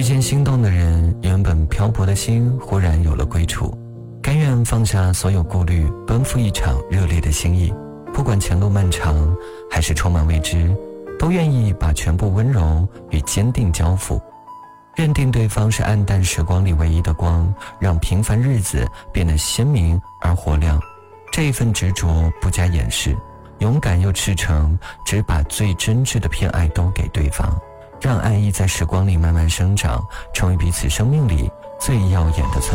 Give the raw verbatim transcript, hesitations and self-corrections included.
间心动的人，原本漂泊的心忽然有了归处，甘愿放下所有顾虑，奔赴一场热烈的心意。不管前路漫长还是充满未知，都愿意把全部温柔与坚定交付，认定对方是暗淡时光里唯一的光，让平凡日子变得鲜明而活亮。这一份执着不加掩饰，勇敢又赤诚，只把最真挚的偏爱都给对方，让爱意在时光里慢慢生长，成为彼此生命里最耀眼的存